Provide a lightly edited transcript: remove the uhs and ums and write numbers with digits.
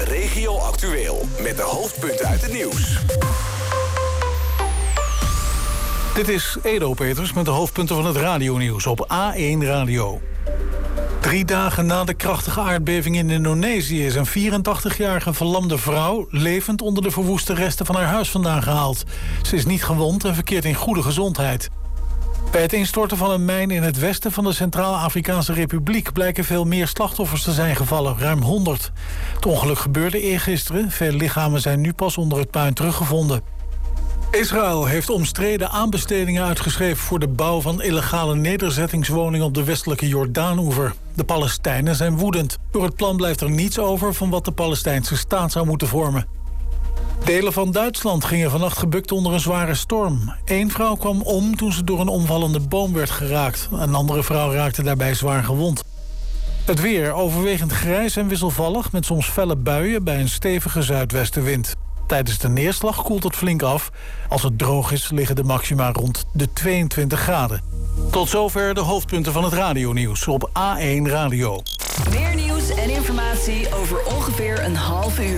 Regio Actueel, met de hoofdpunten uit het nieuws. Dit is Edo Peters met de hoofdpunten van het radionieuws op A1 Radio. 3 dagen na de krachtige aardbeving in Indonesië is een 84-jarige verlamde vrouw levend onder de verwoeste resten van haar huis vandaan gehaald. Ze is niet gewond en verkeert in goede gezondheid. Bij het instorten van een mijn in het westen van de Centraal-Afrikaanse Republiek blijken veel meer slachtoffers te zijn gevallen, ruim 100. Het ongeluk gebeurde eergisteren. Veel lichamen zijn nu pas onder het puin teruggevonden. Israël heeft omstreden aanbestedingen uitgeschreven voor de bouw van illegale nederzettingswoningen op de westelijke Jordaanoever. De Palestijnen zijn woedend. Door het plan blijft er niets over van wat de Palestijnse staat zou moeten vormen. Delen van Duitsland gingen vannacht gebukt onder een zware storm. 1 vrouw kwam om toen ze door een omvallende boom werd geraakt. Een andere vrouw raakte daarbij zwaar gewond. Het weer overwegend grijs en wisselvallig met soms felle buien bij een stevige zuidwestenwind. Tijdens de neerslag koelt het flink af. Als het droog is, liggen de maxima rond de 22 graden. Tot zover de hoofdpunten van het radionieuws op A1 Radio. Meer nieuws en informatie over ongeveer een half uur.